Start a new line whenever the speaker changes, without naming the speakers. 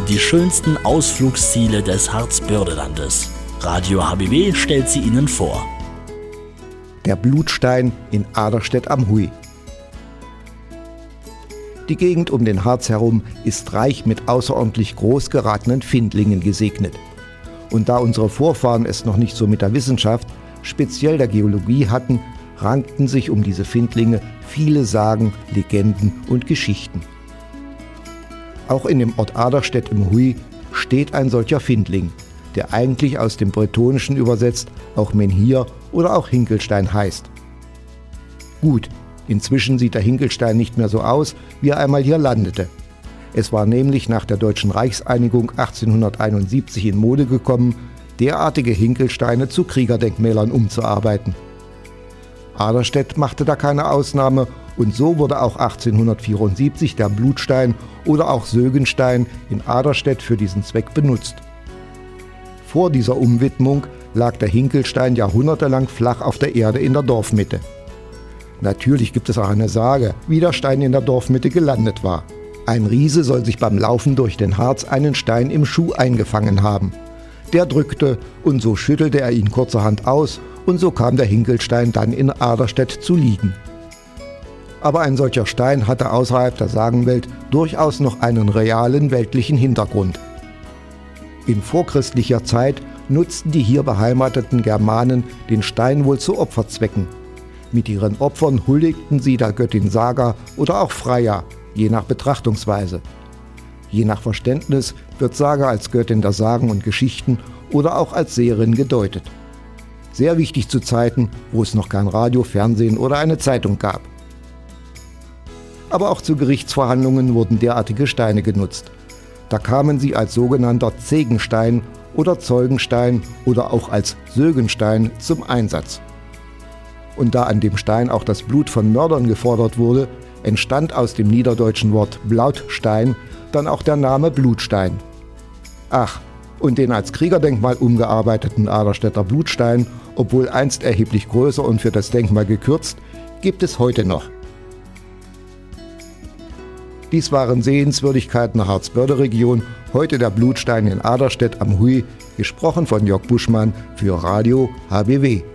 die schönsten Ausflugsziele des Harzbördelandes. Radio HBW stellt sie Ihnen vor.
Der Blutstein in Aderstedt am Huy. Die Gegend um den Harz herum ist reich mit außerordentlich groß geratenen Findlingen gesegnet. Und da unsere Vorfahren es noch nicht so mit der Wissenschaft, speziell der Geologie hatten, rankten sich um diese Findlinge viele Sagen, Legenden und Geschichten. Auch in dem Ort Aderstedt im Huy steht ein solcher Findling, der eigentlich aus dem Bretonischen übersetzt auch Menhir oder auch Hinkelstein heißt. Gut, inzwischen sieht der Hinkelstein nicht mehr so aus, wie er einmal hier landete. Es war nämlich nach der Deutschen Reichseinigung 1871 in Mode gekommen, derartige Hinkelsteine zu Kriegerdenkmälern umzuarbeiten. Aderstedt machte da keine Ausnahme und so wurde auch 1874 der Blutstein oder auch Sögenstein in Aderstedt für diesen Zweck benutzt. Vor dieser Umwidmung lag der Hinkelstein jahrhundertelang flach auf der Erde in der Dorfmitte. Natürlich gibt es auch eine Sage, wie der Stein in der Dorfmitte gelandet war. Ein Riese soll sich beim Laufen durch den Harz einen Stein im Schuh eingefangen haben. Der drückte und so schüttelte er ihn kurzerhand aus und so kam der Hinkelstein dann in Aderstedt zu liegen. Aber ein solcher Stein hatte außerhalb der Sagenwelt durchaus noch einen realen weltlichen Hintergrund. In vorchristlicher Zeit nutzten die hier beheimateten Germanen den Stein wohl zu Opferzwecken. Mit ihren Opfern huldigten sie der Göttin Saga oder auch Freya, je nach Betrachtungsweise. Je nach Verständnis wird Saga als Göttin der Sagen und Geschichten oder auch als Seherin gedeutet. Sehr wichtig zu Zeiten, wo es noch kein Radio, Fernsehen oder eine Zeitung gab. Aber auch zu Gerichtsverhandlungen wurden derartige Steine genutzt. Da kamen sie als sogenannter Zegenstein oder Zeugenstein oder auch als Sögenstein zum Einsatz. Und da an dem Stein auch das Blut von Mördern gefordert wurde, entstand aus dem niederdeutschen Wort Blautstein dann auch der Name Blutstein. Ach, und den als Kriegerdenkmal umgearbeiteten Aderstedter Blutstein, obwohl einst erheblich größer und für das Denkmal gekürzt, gibt es heute noch. Dies waren Sehenswürdigkeiten der Harzbörde-Region, heute der Blutstein in Aderstedt am Huy, gesprochen von Jörg Buschmann für Radio HBW.